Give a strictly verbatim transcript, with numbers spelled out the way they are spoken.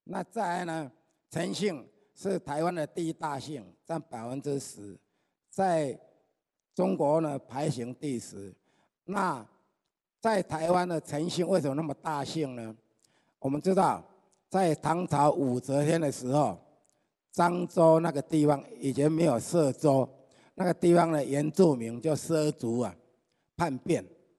那再来呢，陈姓是台湾的第一大姓，占百分之十，在中国呢排行第十。那在台湾的陈姓为什么那么大姓呢？我们知道，在唐朝武则天的时候，漳州那个地方以前没有歙州，那个地方的原住民叫畲族啊，叛变，